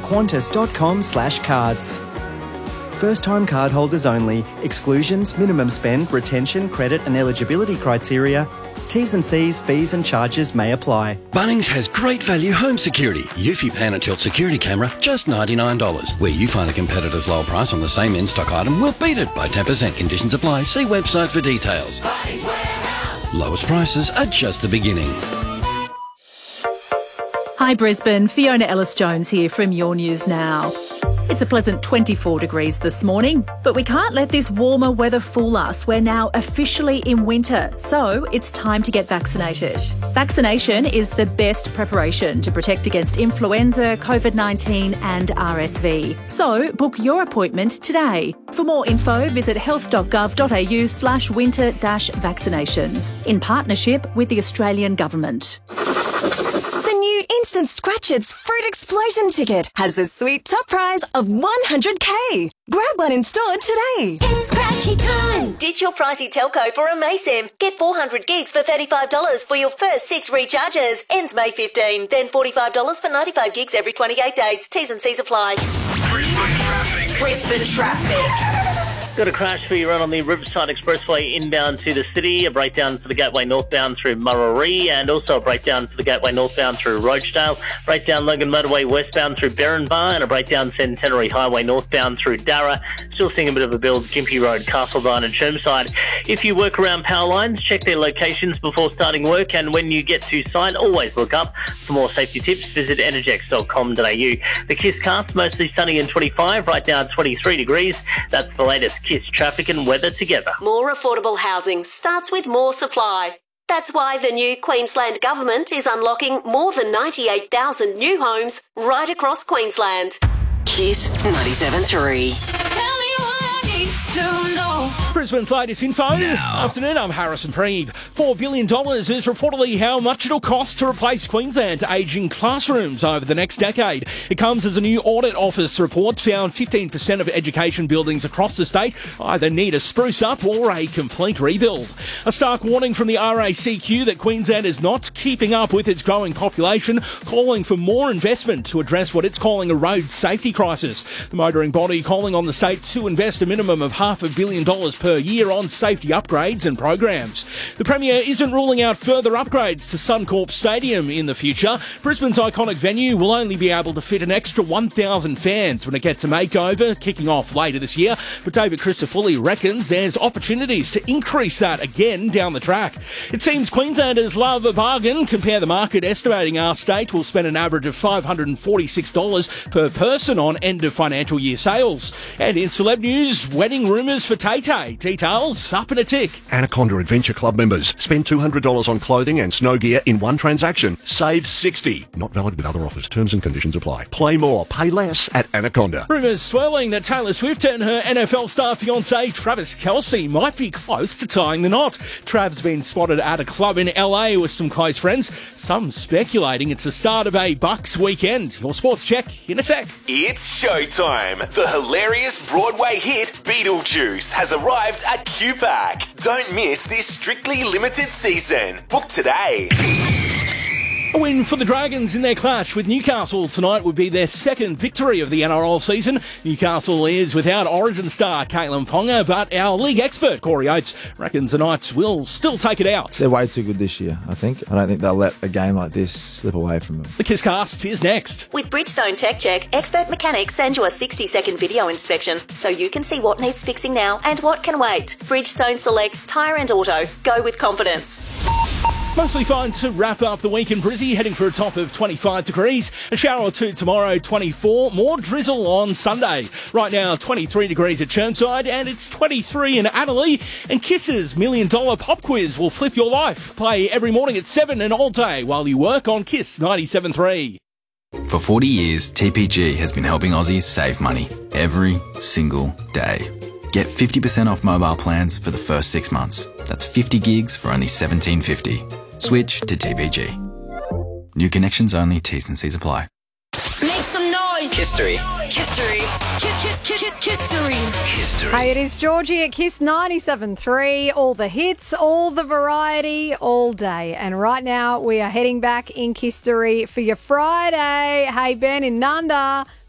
qantas.com/cards. First-time cardholders only. Exclusions, minimum spend, retention, credit and eligibility criteria. T's and C's, fees and charges may apply. Bunnings has great value home security. Eufy Pan and Tilt security camera, just $99. Where you find a competitor's lower price on the same in-stock item, we'll beat it by 10%. Conditions apply. See website for details. Bunnings Warehouse. Lowest prices are just the beginning. Hi Brisbane, Fiona Ellis-Jones here from Your News Now. It's a pleasant 24 degrees this morning, but we can't let this warmer weather fool us. We're now officially in winter, so it's time to get vaccinated. Vaccination is the best preparation to protect against influenza, COVID-19 and RSV. So book your appointment today. For more info, visit health.gov.au/winter-vaccinations in partnership with the Australian Government. The new Instant Scratchits Fruit Explosion ticket has a sweet top prize of $100K. Grab one in store today. It's scratchy time. Ditch your pricey telco for a Maysim. Get 400 gigs for $35 for your first 6 recharges. Ends May 15. Then $45 for 95 gigs every 28 days. T's and C's apply. Brisbane traffic. Got a crash for you run on the Riverside Expressway inbound to the city, a breakdown for the Gateway northbound through Murray, and also a breakdown for the Gateway northbound through Rochedale, breakdown Logan Motorway westbound through Berrinbar, and a breakdown Centenary Highway northbound through Darra. Still seeing a bit of a build, Gympie Road, Castledine and Chermside. If you work around power lines, check their locations before starting work, and when you get to site, always look up. For more safety tips, visit energex.com.au. The KISS cast, mostly sunny and 25, right now 23 degrees. That's the latest KISS traffic and weather together. More affordable housing starts with more supply. That's why the new Queensland Government is unlocking more than 98,000 new homes right across Queensland. Kiss 97.3. Brisbane's latest info. Afternoon, I'm Harrison Preeve. $4 billion is reportedly how much it'll cost to replace Queensland's ageing classrooms over the next decade. It comes as a new audit office report found 15% of education buildings across the state either need a spruce up or a complete rebuild. A stark warning from the RACQ that Queensland is not keeping up with its growing population, calling for more investment to address what it's calling a road safety crisis. The motoring body calling on the state to invest a minimum of $500 million per year on safety upgrades and programs. The Premier isn't ruling out further upgrades to Suncorp Stadium in the future. Brisbane's iconic venue will only be able to fit an extra 1,000 fans when it gets a makeover, kicking off later this year. But David Christofoli reckons there's opportunities to increase that again down the track. It seems Queenslanders love a bargain. Compare the market, estimating our state will spend an average of $546 per person on end of financial year sales. And in celeb news, wedding rumours for Tay-Tay. Details up in a tick. Anaconda Adventure Club members spend $200 on clothing and snow gear in one transaction. Save $60. Not valid with other offers. Terms and conditions apply. Play more, pay less at Anaconda. Rumours swirling that Taylor Swift and her NFL star fiancé Travis Kelce might be close to tying the knot. Trav's been spotted at a club in LA with some close friends. Some speculating it's the start of a Bucks weekend. Your sports check in a sec. It's showtime. The hilarious Broadway hit Beetlejuice has arrived at QPAC. Don't miss this strictly limited season. Book today. A win for the Dragons in their clash with Newcastle tonight would be their second victory of the NRL season. Newcastle is without Origin star Caitlin Ponga, but our league expert Corey Oates reckons the Knights will still take it out. They're way too good this year, I think. I don't think they'll let a game like this slip away from them. The KISScast is next. With Bridgestone Tech Check, expert mechanics send you a 60-second video inspection so you can see what needs fixing now and what can wait. Bridgestone selects tyre and auto. Go with confidence. Mostly fine to wrap up the week in Brizzy, heading for a top of 25 degrees. A shower or two tomorrow, 24. More drizzle on Sunday. Right now, 23 degrees at Chermside, and it's 23 in Annalee. And Kiss's $1 Million Pop Quiz will flip your life. Play every morning at 7 and all day while you work on KISS 97.3. For 40 years, TPG has been helping Aussies save money every single day. Get 50% off mobile plans for the first 6 months. That's 50 gigs for only $17.50. Switch to TPG. New connections only, T's and C's apply. Make some noise. History. History. History. Hey, it is Georgie at KISS 97.3. All the hits, all the variety, all day. And right now we are heading back in Kistory for your Friday. Hey, Ben in Nunda.